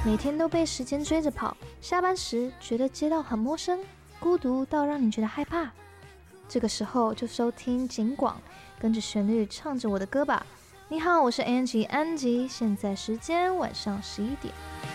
每天都被时间追着跑，下班时觉得街道很陌生，孤独到让你觉得害怕。这个时候就收听警广，跟着旋律唱着我的歌吧。你好，我是 Angie 安吉，现在时间晚上11点。